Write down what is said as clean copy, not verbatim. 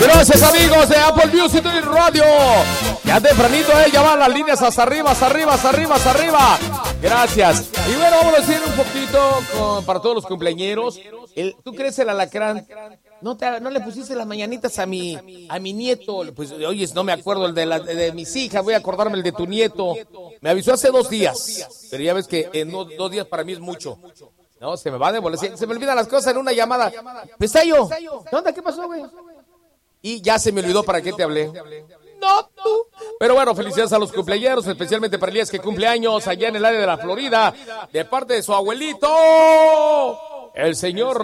Gracias, amigos de Apple Music y Radio. Ya tempranito, ya van las líneas hasta arriba, hasta arriba, hasta arriba, hasta arriba. Gracias. Y bueno, vamos a decir un poquito para todos los cumpleañeros. ¿Tú crees el alacrán? No le pusiste las mañanitas a mi nieto. Pues, oye, no me acuerdo el de mis hijas, voy a acordarme el de tu nieto. Me avisó hace 2 días, pero ya ves que en 2 días para mí es mucho. No, se me va de bola, se me olvidan las cosas en una llamada. Pesayo, ¿qué onda? ¿Qué pasó, güey? Y ya se me olvidó para qué te hablé. No, tú. Pero bueno, felicidades a los cumpleaños, especialmente para Elías que cumple años allá en el área de la Florida, de parte de su abuelito, el señor